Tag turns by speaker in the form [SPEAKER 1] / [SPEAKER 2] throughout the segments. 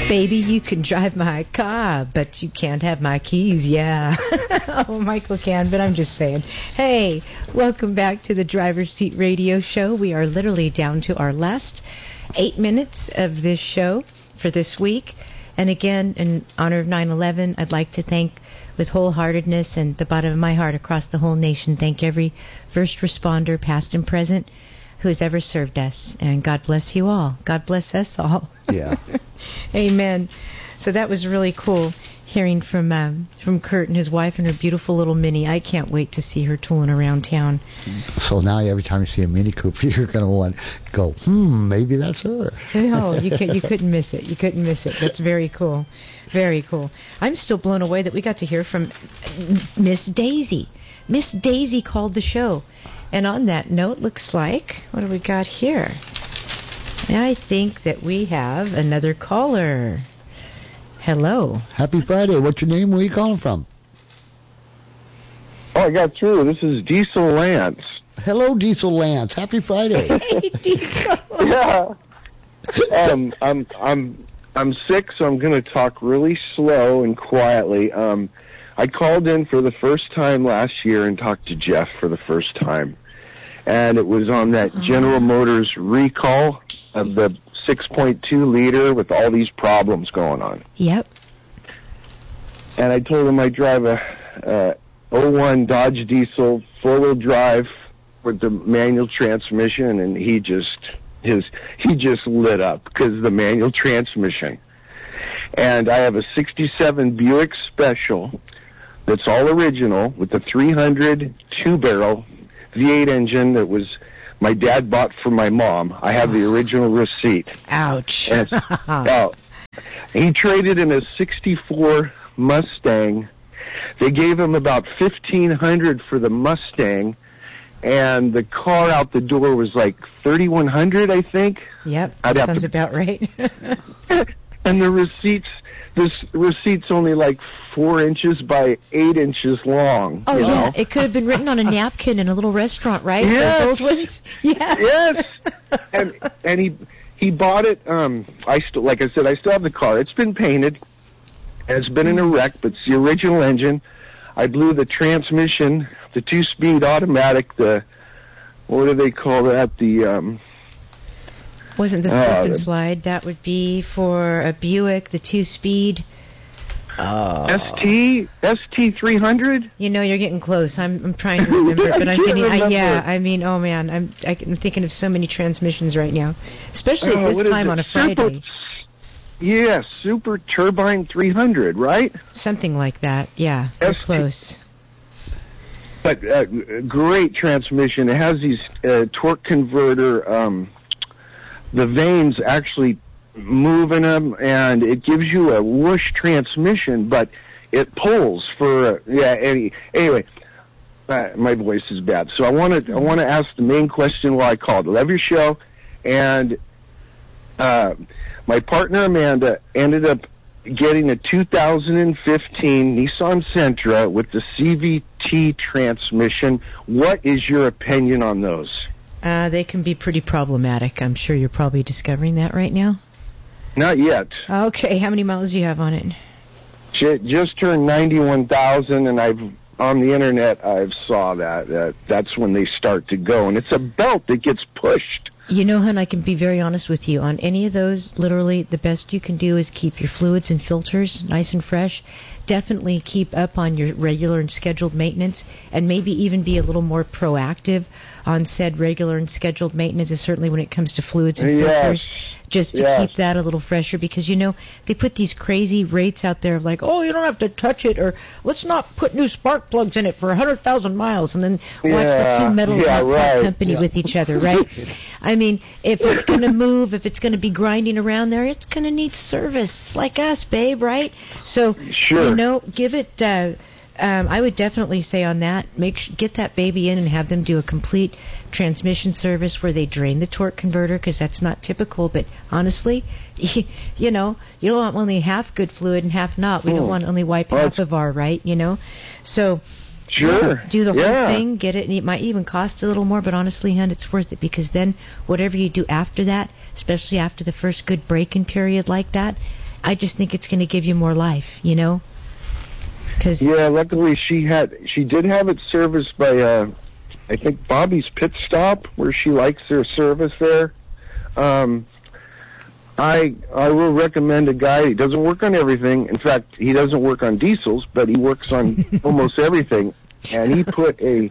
[SPEAKER 1] Baby, you can drive my car, but you can't have my keys, yeah. Oh, Michael can, but I'm just saying. Hey, welcome back to the Driver's Seat Radio Show. We are literally down to our last 8 minutes of this show for this week. And again, in honor of 9/11, I'd like to thank with wholeheartedness and the bottom of my heart across the whole nation, thank every first responder, past and present, who has ever served us. And God bless you all. God bless us all.
[SPEAKER 2] Yeah.
[SPEAKER 1] Amen. So that was really cool hearing from Kurt and his wife and her beautiful little Mini. I can't wait to see her tooling around town.
[SPEAKER 2] So now every time you see a Mini Cooper, you're going to want to go, maybe that's her.
[SPEAKER 1] No, you couldn't miss it. You couldn't miss it. That's very cool. Very cool. I'm still blown away that we got to hear from Miss Daisy. Miss Daisy called the show. And on that note, looks like, what do we got here? I think that we have another caller. Hello.
[SPEAKER 2] Happy Friday. What's your name? Where are you calling from?
[SPEAKER 3] Oh, I got through. This is Diesel Lance.
[SPEAKER 2] Hello, Diesel Lance. Happy Friday.
[SPEAKER 1] Hey, Diesel.
[SPEAKER 3] Yeah. I'm sick, so I'm going to talk really slow and quietly. I called in for the first time last year and talked to Jeff for the first time. And it was on that General Motors recall of the 6.2 liter with all these problems going on.
[SPEAKER 1] Yep.
[SPEAKER 3] And I told him I drive a 01 Dodge Diesel 4-wheel drive with the manual transmission, and he just lit up because of the manual transmission. And I have a 67 Buick Special that's all original with the 300 2-barrel V8 engine that was my dad bought for my mom. I have the original receipt.
[SPEAKER 1] Ouch.
[SPEAKER 3] He traded in a 64 Mustang. They gave him about $1,500 for the Mustang, and the car out the door was like $3,100, I think.
[SPEAKER 1] Yep, that sounds about right.
[SPEAKER 3] And the receipt's only like 4 inches by 8 inches long.
[SPEAKER 1] Oh, yeah.
[SPEAKER 3] Know?
[SPEAKER 1] It could have been written on a napkin in a little restaurant, right?
[SPEAKER 3] Yes.
[SPEAKER 1] Those old ones? Yeah.
[SPEAKER 3] Yes. And he bought it. Like I said, I still have the car. It's been painted. It's been in a wreck, but it's the original engine. I blew the transmission, the 2-speed automatic, what do they call that?
[SPEAKER 1] Wasn't the slip and slide? That would be for a Buick, the 2-speed.
[SPEAKER 3] ST300?
[SPEAKER 1] You know, you're getting close. I'm trying to remember, but I'm getting. Oh man, I'm thinking of so many transmissions right now, especially at this time on a Friday.
[SPEAKER 3] Super Turbine 300, right?
[SPEAKER 1] Something like that. Yeah, we're close.
[SPEAKER 3] But great transmission. It has these torque converter. The vanes actually move in them, and it gives you a whoosh transmission, but it pulls for anyway. My voice is bad, so I want to ask the main question why I called. I love your show, and my partner Amanda ended up getting a 2015 Nissan Sentra with the CVT transmission. What is your opinion on those?
[SPEAKER 1] They can be pretty problematic. I'm sure you're probably discovering that right now.
[SPEAKER 3] Not yet.
[SPEAKER 1] Okay, how many miles do you have on it?
[SPEAKER 3] Just turned 91,000, and on the internet I've saw that's when they start to go, and it's a belt that gets pushed.
[SPEAKER 1] You know, hon, I can be very honest with you. On any of those, literally, the best you can do is keep your fluids and filters nice and fresh. Definitely keep up on your regular and scheduled maintenance, and maybe even be a little more proactive on said regular and scheduled maintenance, certainly when it comes to fluids and filters, just to keep that a little fresher, because, you know, they put these crazy rates out there of like, oh, you don't have to touch it, or let's not put new spark plugs in it for 100,000 miles, and then watch the two metals not part company with each other, right? I mean, if it's going to move, if it's going to be grinding around there, it's going to need service. It's like us, babe, right? So, you know, give it... I would definitely say on that, get that baby in and have them do a complete transmission service where they drain the torque converter, because that's not typical. But honestly, you know, you don't want only half good fluid and half not. We don't want to only wipe half of our, right? You know, so do the whole thing, get it, and it might even cost a little more. But honestly, hon, it's worth it, because then whatever you do after that, especially after the first good break-in period like that, I just think it's going to give you more life,
[SPEAKER 3] Yeah, luckily she did have it serviced by I think Bobby's Pit Stop, where she likes their service there. I will recommend a guy. He doesn't work on everything. In fact, he doesn't work on diesels, but he works on almost everything. And he put a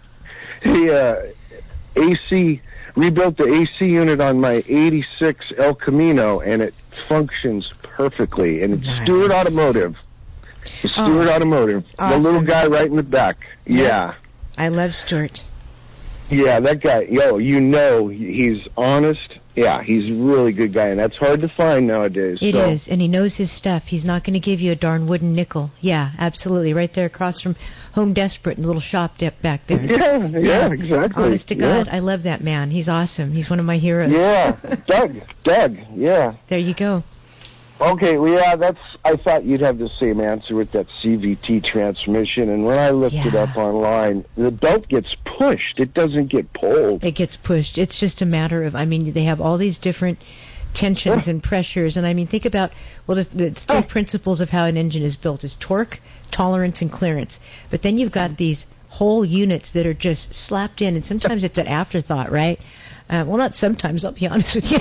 [SPEAKER 3] AC, rebuilt the AC unit on my '86 El Camino, and it functions perfectly. And it's
[SPEAKER 1] Nice.
[SPEAKER 3] Stewart Automotive. Stewart Automotive.
[SPEAKER 1] Awesome.
[SPEAKER 3] The little guy right in the back. Yeah.
[SPEAKER 1] I love Stuart.
[SPEAKER 3] Yeah, that guy, he's honest. Yeah, he's a really good guy, and that's hard to find nowadays.
[SPEAKER 1] It is, and he knows his stuff. He's not going to give you a darn wooden nickel. Yeah, absolutely. Right there across from Home Desperate, in the little shop back there.
[SPEAKER 3] Yeah, exactly.
[SPEAKER 1] Honest to God, I love that man. He's awesome. He's one of my heroes.
[SPEAKER 3] Yeah, Doug, yeah.
[SPEAKER 1] There you go.
[SPEAKER 3] Okay, well, yeah, I thought you'd have the same answer with that CVT transmission, and when I looked it up online, the belt gets pushed. It doesn't get pulled.
[SPEAKER 1] It gets pushed. It's just a matter of, they have all these different tensions and pressures, and think about, the three principles of how an engine is built is torque, tolerance, and clearance. But then you've got these whole units that are just slapped in, and sometimes it's an afterthought, right? Well, not sometimes, I'll be honest with you.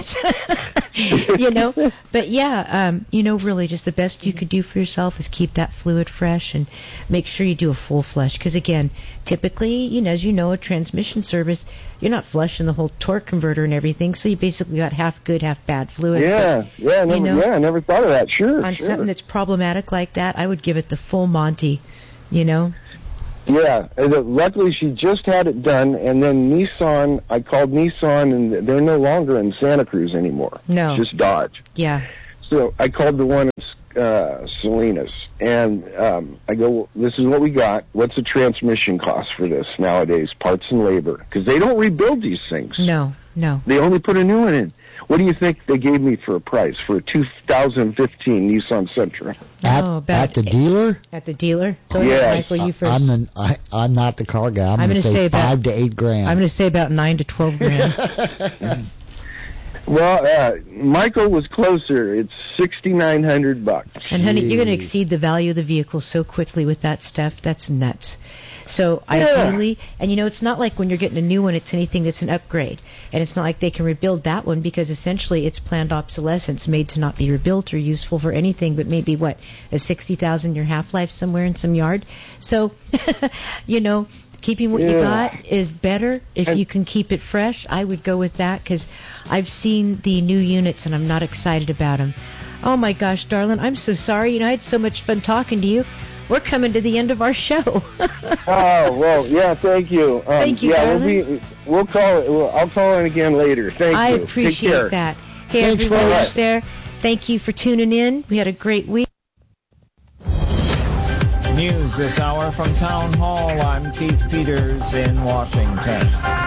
[SPEAKER 1] But yeah, really just the best you could do for yourself is keep that fluid fresh and make sure you do a full flush. Because again, typically, as a transmission service, you're not flushing the whole torque converter and everything, so you basically got half good, half bad fluid.
[SPEAKER 3] I never thought of that. Sure.
[SPEAKER 1] On something that's problematic like that, I would give it the full Monty,
[SPEAKER 3] Yeah, luckily she just had it done, and then Nissan, I called Nissan, and they're no longer in Santa Cruz anymore.
[SPEAKER 1] No.
[SPEAKER 3] It's just Dodge.
[SPEAKER 1] Yeah.
[SPEAKER 3] So I called the one in Salinas, and I go, this is what we got. What's the transmission cost for this nowadays, parts and labor? Because they don't rebuild these things.
[SPEAKER 1] No.
[SPEAKER 3] They only put a new one in. What do you think they gave me for a price for a 2015 Nissan Sentra?
[SPEAKER 2] At the dealer?
[SPEAKER 1] At the dealer? Go ahead, Michael, you first.
[SPEAKER 2] I'm not the car guy. I'm going to say $5,000 to $8,000.
[SPEAKER 1] I'm going to say about $9,000 to $12,000.
[SPEAKER 3] Well, Michael was closer. It's $6,900.
[SPEAKER 1] And honey, you're going to exceed the value of the vehicle so quickly with that stuff. That's nuts. So ideally, and it's not like when you're getting a new one, it's anything that's an upgrade. And it's not like they can rebuild that one because essentially it's planned obsolescence, made to not be rebuilt or useful for anything but maybe, a 60,000-year half-life somewhere in some yard. So, keeping what you got is better. If you can keep it fresh, I would go with that because I've seen the new units and I'm not excited about them. Oh my gosh, darling, I'm so sorry. I had so much fun talking to you. We're coming to the end of our show.
[SPEAKER 3] Oh, well, yeah, thank you.
[SPEAKER 1] Thank you, darling.
[SPEAKER 3] We'll call it. I'll call in again later. Thank you.
[SPEAKER 1] I appreciate that. Hey, everyone out there, thank you for tuning in. We had a great week.
[SPEAKER 4] News this hour from Town Hall. I'm Keith Peters in Washington.